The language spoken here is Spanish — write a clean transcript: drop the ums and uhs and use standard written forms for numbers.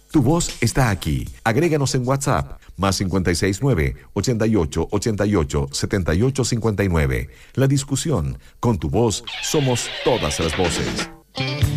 Tu voz está aquí. Agréganos en WhatsApp, más 569-8888-7859. La discusión, con tu voz, somos todas las voces.